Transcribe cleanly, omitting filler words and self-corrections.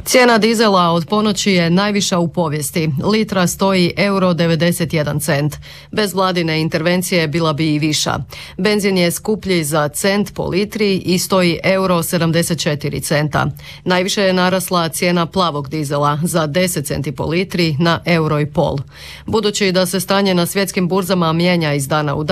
Cijena dizela od ponoći je najviša u povijesti. Litra stoji €91. Bez vladine intervencije bila bi i viša. Benzin je skuplji za cent po litri i stoji €74. Najviše je narasla cijena plavog dizela za 10 centi po litri na €1,5. Budući da se stanje na svjetskim burzama mijenja iz dana u dan,